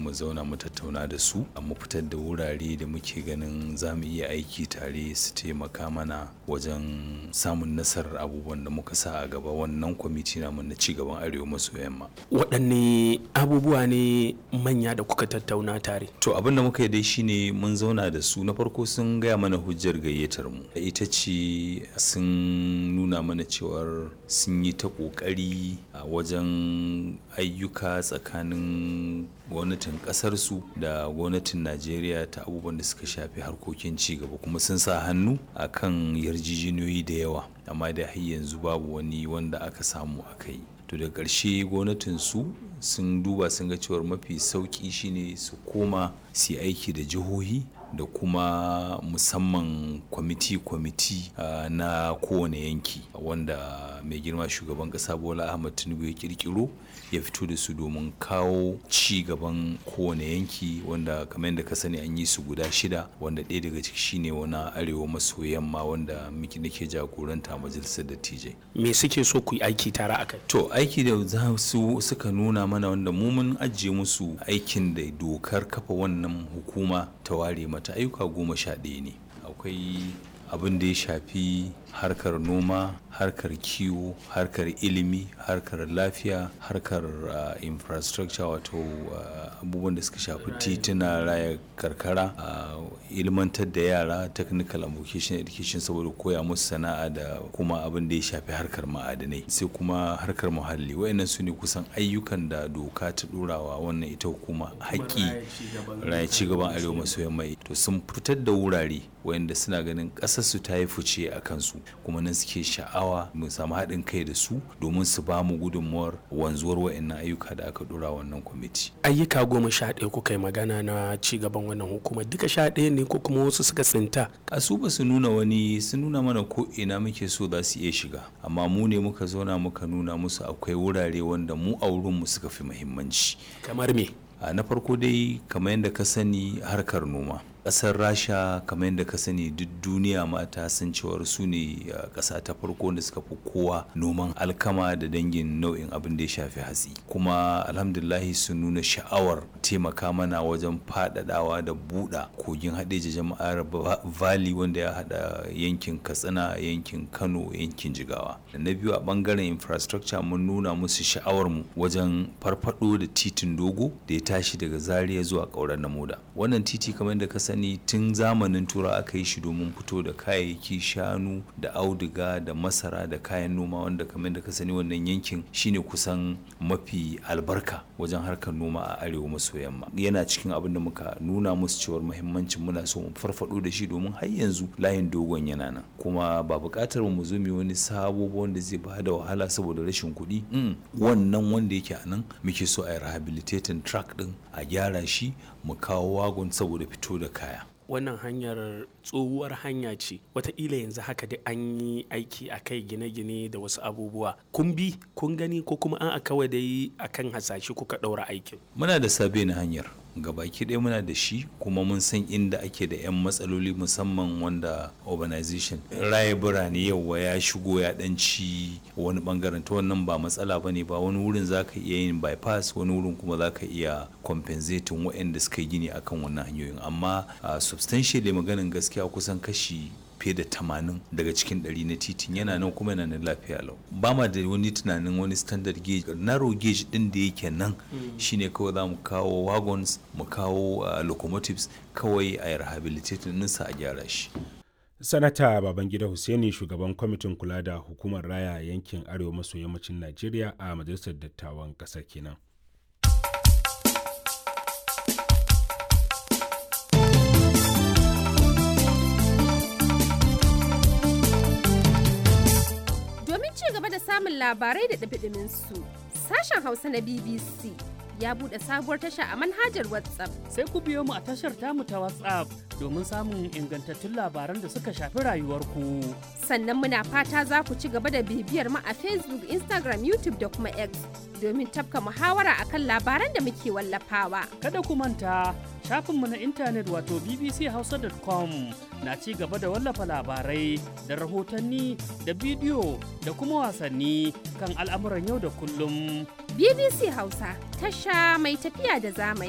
mu zauna mu tattauna da su mu fitar da wurare da muke ganin za mu iya aiki tare su taimaka mana wajen samun nasarar abubuwan da muka sa a gaba wannan kwamiti namu na cigaban arewa maso yamma. Waɗanne abubuwa ne manya da kuka tattauna tare? To abin da muka yi dai shine mun zauna da su, na farko sun gaya mana hujjar gayyatar mu, ita ce sun nuna mana cewar sun yi ta ƙoƙari a wajen ayyuka tsakanin gwamnatin ƙasarsu da gwamnatin Najeriya ta abubuwan da suka shafi harkokin cigaba, kuma sun sa hannu a kan yarjejeniyoyi da yawa, amma da har yanzu babu wani wanda aka samu aka yi. To da ƙarshe gwamnatinsu sun duba sun ga cewar mafi sauƙi shine su koma su yi aiki da jihohi da kuma musamman kwamiti na kowane yanki wanda mai girma shugaban ƙasa Bola Ahmed Tinubu ya kirkiro ya fito da su domin kawo ci gaban kowane yanki, wanda kamar yadda ka sani an yi su guda 6, wanda ɗaya daga ciki shine wani arewa maso yamma wanda nake jagoranta majalisar dattijai. Me suke so ku yi aiki tare a kai? To aiki da za su suka nuna mana, wanda mu mun ajiye musu aikin da dokar kafa wannan hukuma ta ware mata ayyuka 11 ne. Akwai abin da ya shafi harkar noma, harkar kiwo, harkar ilimi, harkar lafiya, harkar infrastructure, wato abubuwan da suka shafi tituna, raya karkara, ilmantar da yara, technical and vocational education saboda koya musu sana'a, da kuma abin da ya shafi harkar ma'adanai, sai kuma harkar muhalli. Wayannan su ne kusan ayyukan da doka ta ɗorawa wannan ita hukuma haƙƙi raya cigaban arewa maso yamma. To sun fitar da wurare wayanda suna ganin ƙasarsu ta yi fice a kansu, kuma nan suke sha'awa mu samu haɗin kai da su domin su ba mu gudunmuwar wanzuwar wayannan ayyuka da aka ɗora wannan kwamiti. Ayyuka 11 kuka yi magana na cigaban wannan hukuma, duka 11 ne ko kuma wasu suka tsinta? A su ba su nuna wani, sun nuna mana ko ina muke so za su iya shiga, amma mu ne muka zauna muka nuna musu akwai wurare wanda mu a wurinmu suka fi muhimmanci. Kamar me? Na farko dai kamar yadda ka sani harkar noma. Ƙasar Rasha kamar yadda ka sani duk duniya mata sun cewar su ne ƙasa ta farko da suka fi kowa noman alkama da dangin nau'in abin da ya shafi hatsi, kuma alhamdulahi sun nuna sha'awar taimaka mana wajen faɗaɗawa da buɗa kogin haɗeja jama'ar valley wanda ya haɗa yankin Katsina, yankin Kano, yankin Jigawa. Da na biyu a ɓangaren infrastructure mun nuna musu sha'awar mu wajen farfaɗo da titin dogo da ya tashi daga Zaria zuwa Ƙauren Namoda. Wannan titi kamar yadda ka sani tun zamanin tura aka yi shi domin fito da kayayyaki, shanu da auduga da masara da kayan noma, wanda kamar da ka sani wannan yankin shine kusan mafi albarka wajen harkar noma a arewa maso yamma. Yana cikin abin da muka nuna musu cewar muhimmancin muna so mu farfado da shi, domin har yanzu layin dogon yana nan, kuma ba buƙatar mu zo mu wani sabo wanda zai ba da wahala saboda rashin kuɗi. Wannan wanda yake a nan muke so a yi rehabilitating track din, a gyara shi, mu kawo wagon saboda fito da kaya. Wannan hanyar tsohuwar hanya ce, wataƙila yanzu haka dai an yi aiki a kai, gine-gine da wasu abubuwa. Kun bi kun gani ko kuma an kawai dai akan hasashe kuka ɗaura aikin? Muna da sabe na hanyar gabaki ɗaya muna da shi, kuma mun san inda ake da 'yan matsaloli, musamman wanda urbanization raye birane yawa ya shigo ya ɗanci wani bangaren, ta wannan ba matsala ba ne ba. Wani wurin za ka iya yin bypass, wani wurin kuma za ka iya compensating waɗanda suka yi gini akan wannan hanyoyin, amma substantially maganin gaskiya kusan kashi fiye da 80 daga cikin 100 na titin yana nan kuma yana nan lafiya lau. Ba ma da wani tunanin wani standard gauge, narrow gauge din da yake nan shine kawai za mu kawo wagons, mu kawo locomotives, kawai a rehabilitating ninsa a gyara shi. Sanata Babangida Hussaini, shugaban kwamitin kula da hukumar raya yankin arewa maso yammacin Najeriya a majalisar dattawan ƙasar kenan. Gaba da samun labarai da ɗumi su, sashen Hausa na BBC ya buɗe sabuwar tasha a manhajar WhatsApp. Sai ku biyo mu a tashar tamu ta WhatsApp domin samun ingantattun labaran da suka shafi rayuwarku. Sannan muna fata za ku ci gaba da bibiyar mu a Facebook, Instagram, YouTube da kuma X domin tafka muhawara akan labaran da muke wallafawa. Kada ku manta, shafinmu na intanet wato bbchausa.com na ci gaba da wallafa labarai da rahotanni da bidiyo da kuma wasanni kan al'amuran yau da kullum. BBC Hausa, tasha mai tafiya da zamani.